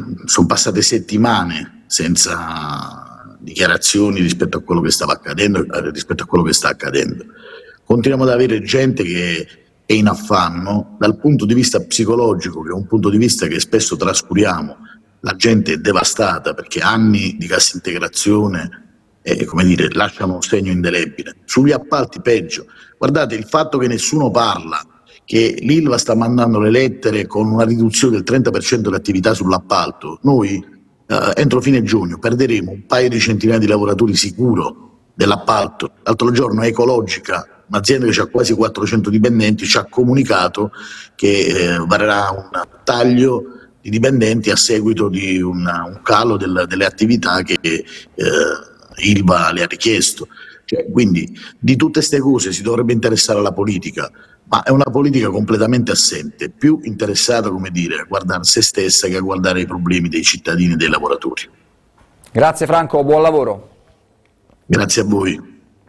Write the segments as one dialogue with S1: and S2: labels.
S1: sono passate settimane senza dichiarazioni rispetto a quello che stava accadendo, rispetto a quello che sta accadendo. Continuiamo ad avere gente che è in affanno dal punto di vista psicologico, che è un punto di vista che spesso trascuriamo. La gente è devastata perché anni di cassa integrazione lasciano un segno indelebile. Sugli appalti peggio. Guardate, il fatto che nessuno parla, che l'Ilva sta mandando le lettere con una riduzione del 30% dell'attività sull'appalto, noi entro fine giugno perderemo un paio di centinaia di lavoratori sicuro dell'appalto. L'altro giorno Ecologica, un'azienda che ha quasi 400 dipendenti, ci ha comunicato che varrà un taglio di dipendenti a seguito di un calo delle attività che Ilva le ha richiesto. Quindi di tutte queste cose si dovrebbe interessare la politica, ma è una politica completamente assente, più interessata, a guardare se stessa che a guardare i problemi dei cittadini e dei lavoratori.
S2: Grazie Franco, buon lavoro.
S1: Grazie a voi.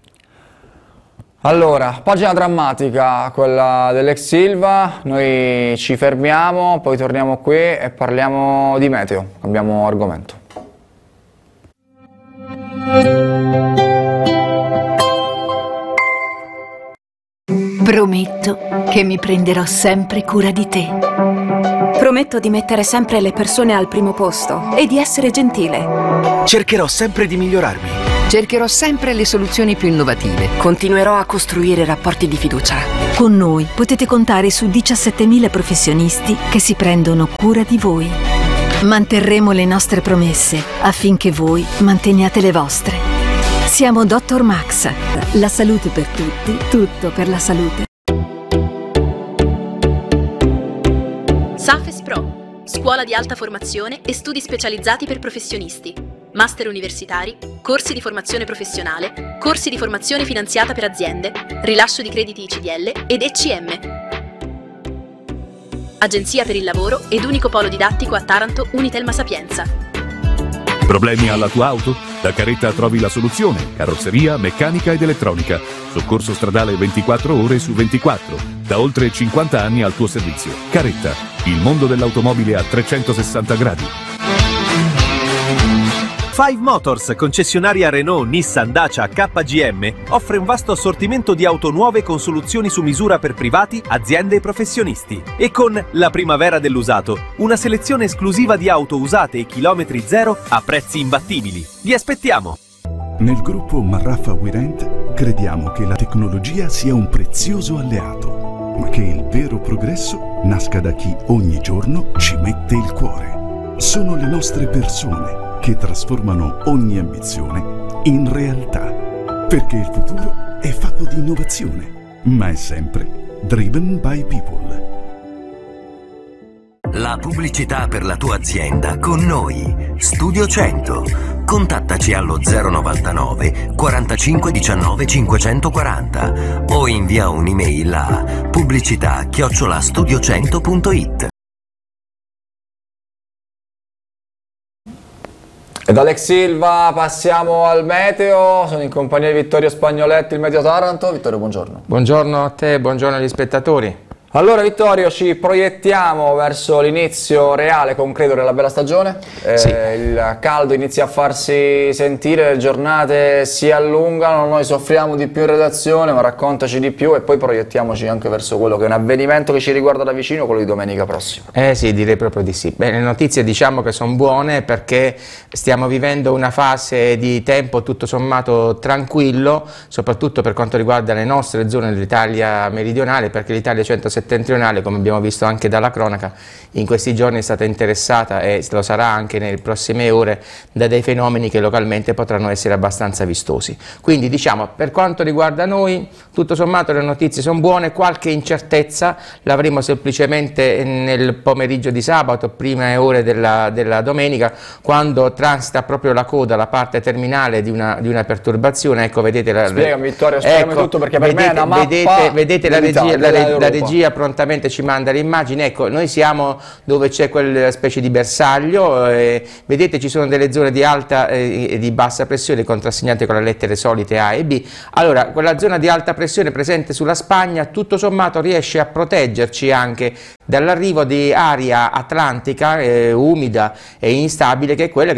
S2: Allora, pagina drammatica, quella dell'ex Ilva, noi ci fermiamo, poi torniamo qui e parliamo di meteo, cambiamo argomento.
S3: Prometto che mi prenderò sempre cura di te.
S4: Prometto di mettere sempre le persone al primo posto e di essere gentile.
S5: Cercherò sempre di migliorarmi.
S3: Cercherò sempre le soluzioni più innovative.
S4: Continuerò a costruire rapporti di fiducia.
S6: Con noi potete contare su 17.000 professionisti che si prendono cura di voi. Manterremo le nostre promesse affinché voi manteniate le vostre. Siamo Dr. Max. La salute per tutti, tutto per la salute.
S7: Safes Pro, scuola di alta formazione e studi specializzati per professionisti. Master universitari, corsi di formazione professionale, corsi di formazione finanziata per aziende, rilascio di crediti ICDL ed ECM. Agenzia per il lavoro ed unico polo didattico a Taranto Unitelma Sapienza.
S8: Problemi alla tua auto? Da Caretta trovi la soluzione. Carrozzeria, meccanica ed elettronica. Soccorso stradale 24 ore su 24. Da oltre 50 anni al tuo servizio. Caretta, il mondo dell'automobile a 360 gradi.
S5: Five Motors, concessionaria Renault, Nissan, Dacia, KGM, offre un vasto assortimento di auto nuove con soluzioni su misura per privati, aziende e professionisti. E con la primavera dell'usato, una selezione esclusiva di auto usate e chilometri zero a prezzi imbattibili. Vi aspettiamo!
S9: Nel gruppo Marraffa Wirent crediamo che la tecnologia sia un prezioso alleato, ma che il vero progresso nasca da chi ogni giorno ci mette il cuore. Sono le nostre persone che trasformano ogni ambizione in realtà. Perché il futuro è fatto di innovazione, ma è sempre driven by people.
S10: La pubblicità per la tua azienda con noi. Studio 100. Contattaci allo 099 45 19 540 o invia un'email a pubblicità@studio100.it.
S2: E dall'ex Ilva passiamo al meteo, sono in compagnia di Vittorio Spagnoletti, il Meteo Taranto. Vittorio, buongiorno.
S11: Buongiorno a te, buongiorno agli spettatori.
S2: Allora Vittorio, ci proiettiamo verso l'inizio reale, concreto della bella stagione.
S11: Sì.
S2: Il caldo inizia a farsi sentire, le giornate si allungano, noi soffriamo di più in redazione, ma raccontaci di più e poi proiettiamoci anche verso quello che è un avvenimento che ci riguarda da vicino, quello di domenica prossima.
S11: Sì, direi proprio di sì. Beh, le notizie diciamo che sono buone perché stiamo vivendo una fase di tempo tutto sommato tranquillo, soprattutto per quanto riguarda le nostre zone dell'Italia meridionale, perché l'Italia centro-settentrionale, come abbiamo visto anche dalla cronaca, in questi giorni è stata interessata e lo sarà anche nelle prossime ore da dei fenomeni che localmente potranno essere abbastanza vistosi. Quindi diciamo, per quanto riguarda noi, tutto sommato le notizie sono buone, qualche incertezza l'avremo semplicemente nel pomeriggio di sabato, prime ore della domenica, quando transita proprio la coda, la parte terminale di una perturbazione. Ecco, vedete
S2: Spiegami Vittorio, spiegami tutto, perché per me è una mappa
S11: vedete la regia prontamente ci manda le immagini. Ecco, noi siamo dove c'è quella specie di bersaglio, vedete ci sono delle zone di alta e di bassa pressione contrassegnate con le lettere solite A e B. Allora, quella zona di alta pressione presente sulla Spagna tutto sommato riesce a proteggerci anche dall'arrivo di aria atlantica umida e instabile, che è quella che